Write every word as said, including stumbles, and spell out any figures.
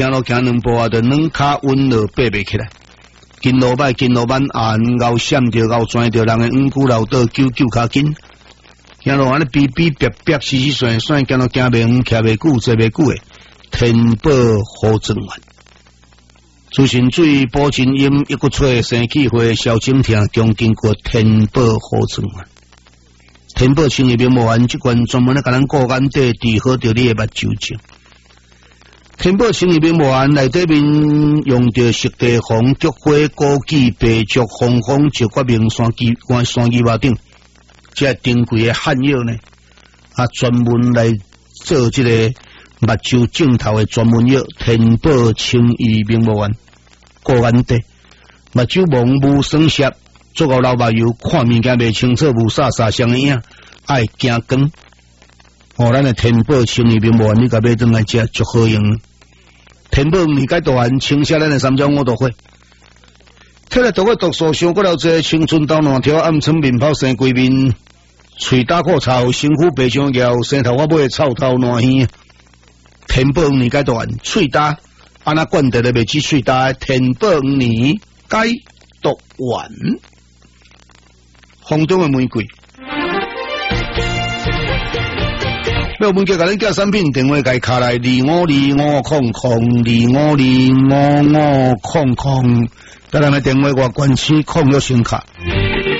行路行两步啊，就两骹稳了爬袂起来。筋路歹，筋路慢，啊，后闪着，后转着，人个五谷老倒，救救骹紧。行路安尼逼逼逼逼，死死算算，行路行袂远，徛袂久，坐袂久诶。天宝好正丸，主神水保真阴，一骨吹生气会消肿痛，中经过天宝好正丸。天宝清入面无完，即款专门咧甲咱顾眼底，治好着你诶目睭症。天宝清入面无完，内底面用着色地红、菊花、枸杞、白竹、红枫、石骨、明山鸡、关山鸡巴顶，这珍贵诶汉药呢，啊，专门来做即个目睭镜头诶专门药。天宝清医明无完，顾眼底，目睭蒙雾酸涩，做个老目油，看物件袂清楚，雾煞煞相影，爱惊光。哦，咱诶天宝清医明无完，你甲买转来食，足好用。天宝二解大丸，清下咱的三种五毒血，摕来毒血毒素伤过了济，青春痘烂条，暗春面泡生规面，喙打苦臭，身躯白上翘，生头发尾臭头烂耳。天宝二解大丸，喙打安那灌得咧袂止喙打，天宝二解毒丸，风中的玫瑰。要问叫甲咱寄产品，电话甲伊卡来二五二五空空二五二五五空空，甲咱的电话外关起空了声卡。